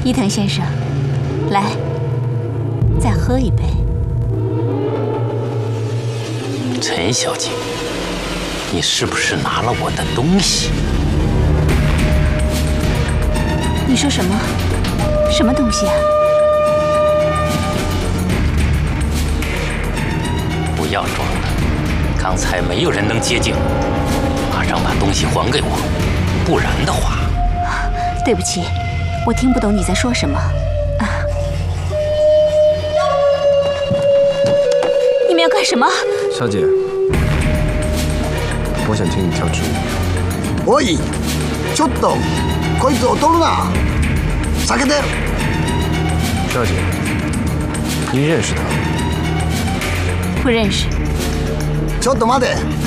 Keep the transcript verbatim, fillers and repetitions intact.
伊藤先生，来，再喝一杯。 陈小姐，你是不是拿了我的东西？ 你说什么？什么东西啊？ 不要装了，刚才没有人能接近我，马上把东西还给我，不然的话…… 对不起，我听不懂你在说什么。啊！你们要干什么？ 小姐，我想请你跳支舞。 おい、ちょっとこいつ踊るな。避けて。 小姐，您认识他？ 不认识。 ちょっと待て。